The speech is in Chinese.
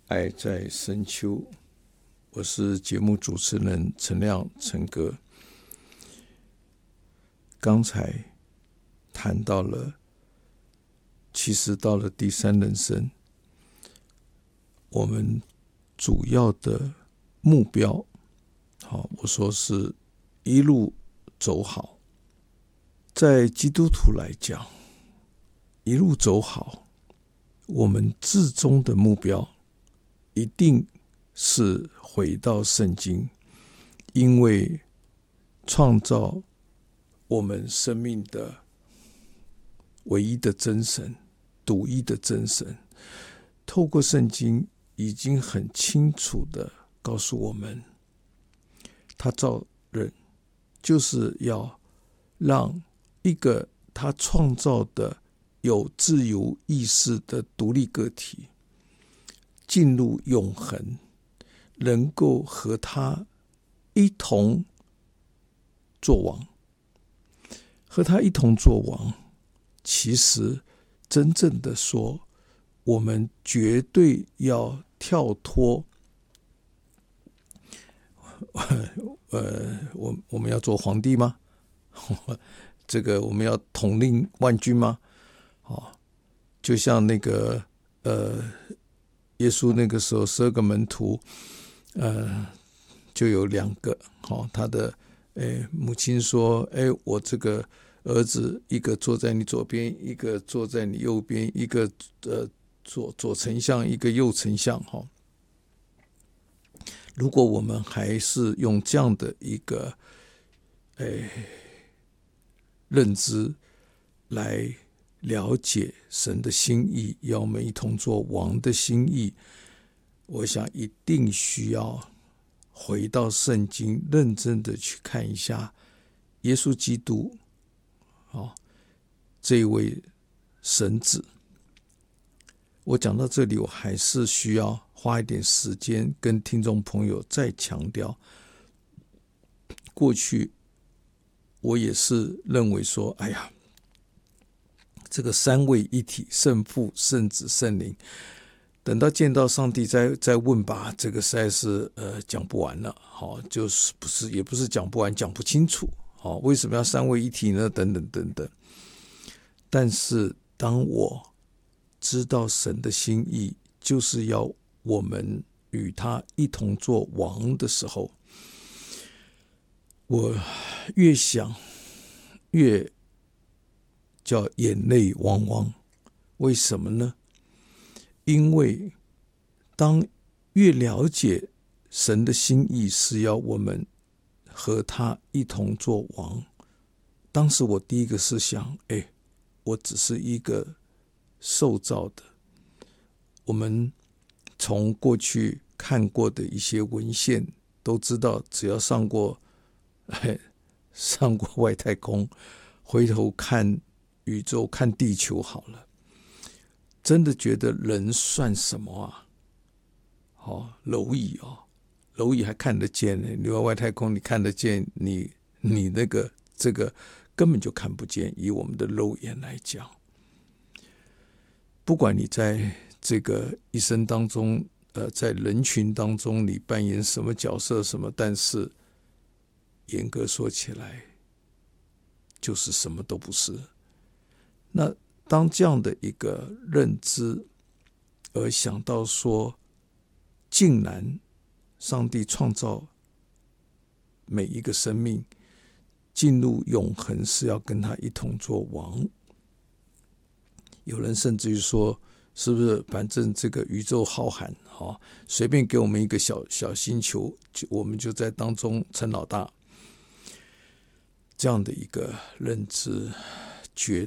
爱在深秋，我是节目主持人陈亮陈哥。刚才谈到了，其实到了第三人生，我们主要的目标，我说是一路走好。在基督徒来讲，一路走好，我们至终的目标一定是回到圣经，因为创造我们生命的唯一的真神，独一的真神，透过圣经已经很清楚的告诉我们，他造人就是要让一个他创造的有自由意识的独立个体进入永恒，能够和他一同作王。和他一同作王，其实真正的说，我们绝对要跳脱我们要做皇帝吗？这个我们要统领万军吗？就像那个耶稣那个时候12个门徒，就有2个，他的母亲说，我这个儿子一个坐在你左边，一个坐在你右边，一个左丞相，一个右丞相。如果我们还是用这样的一个认知来了解神的心意，要我们一同做王的心意，我想一定需要回到圣经，认真的去看一下耶稣基督这位神子。我讲到这里，我还是需要花一点时间跟听众朋友再强调，过去我也是认为说，这个三位一体，圣父、圣子、圣灵，等到见到上帝再问吧，这个实在是讲不完了。就是也不是讲不完，讲不清楚。为什么要三位一体呢？等等等等。但是当我知道神的心意，就是要我们与他一同做王的时候，我越想越叫眼泪汪汪。为什么呢？因为当越了解神的心意是要我们和他一同做王，当时我第一个是想，我只是一个受造的。我们从过去看过的一些文献都知道，只要上过外太空，回头看宇宙，看地球好了，真的觉得人算什么啊？蝼蚁还看得见呢，你在外太空你看得见，你那个这个根本就看不见。以我们的肉眼来讲，不管你在这个一生当中，在人群当中你扮演什么角色什么，但是严格说起来，就是什么都不是。那当这样的一个认知，而想到说，竟然上帝创造每一个生命进入永恒是要跟他一同做王。有人甚至于说，是不是反正这个宇宙浩瀚，随便给我们一个小星球，我们就在当中称老大。这样的一个认知，绝